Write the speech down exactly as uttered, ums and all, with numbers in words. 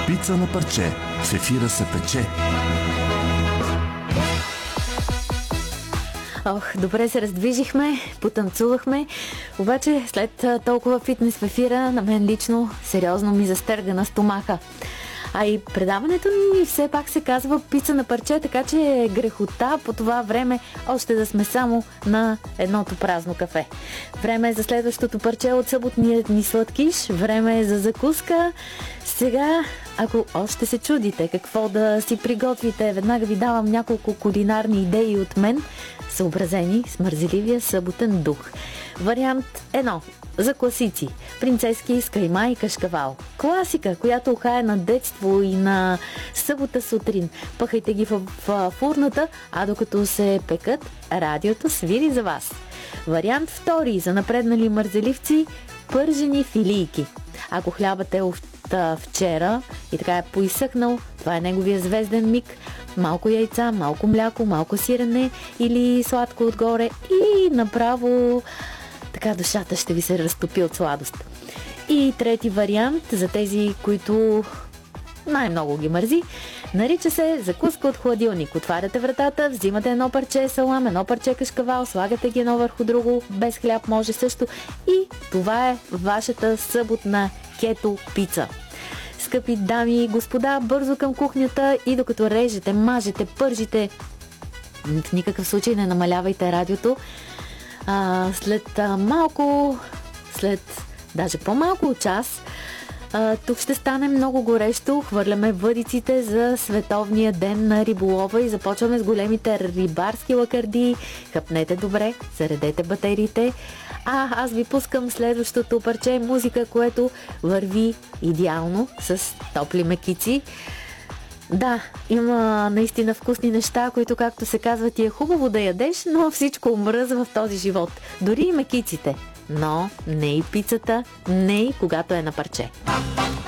Пица на парче. В ефира се пече. Ох, добре се раздвижихме, потанцувахме, обаче след толкова фитнес в ефира, на мен лично сериозно ми застърга на стомаха. А и предаването ни все пак се казва Пица на парче, така че е грехота по това време още да сме само на едното празно кафе. Време е за следващото парче от съботният ни сладкиш, време е за закуска. Сега, ако още се чудите какво да си приготвите, веднага ви давам няколко кулинарни идеи от мен, съобразени с мързеливия съботен дух. Вариант едно. За класици. Принцески с кайма и кашкавал. Класика, която ухае на детство и на събота сутрин. Пъхайте ги в, в фурната, а докато се пекат, радиото свири за вас. Вариант втори. За напреднали мързеливци, пържени филийки. Ако хлябът е от вчера и така е поизсъхнал, това е неговия звезден миг. Малко яйца, малко мляко, малко сирене или сладко отгоре и направо така душата ще ви се разтопи от сладост. И трети вариант за тези, които най-много ги мързи, нарича се закуска от хладилник. Отваряте вратата, взимате едно парче салам, едно парче кашкавал, слагате ги едно върху друго, без хляб може също и това е вашата съботна кето пица. Скъпи дами и господа, бързо към кухнята и докато режете, мажете, пържите, в никакъв случай не намалявайте радиото. А, след а, малко, след даже по-малко от час, а, тук ще стане много горещо. Хвърляме въдиците за Световния ден на риболова и започваме с големите рибарски лакърди. Хъпнете добре, заредете батериите. А аз ви пускам следващото парче музика, което върви идеално с топли мекици. Да, има наистина вкусни неща, които, както се казва, ти е хубаво да ядеш, но всичко омръзва в този живот. Дори и мекиците. Но не и пицата, не и когато е на парче.